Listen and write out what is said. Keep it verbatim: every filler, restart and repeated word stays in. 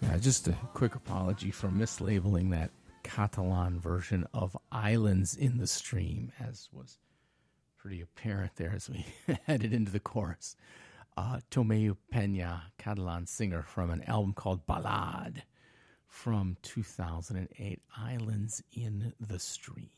Uh, just a quick apology for mislabeling that Catalan version of Islands in the Stream, as was pretty apparent there as we headed into the chorus. Uh, Tomeu Peña, Catalan singer from an album called Ballad from two thousand eight, Islands in the Stream.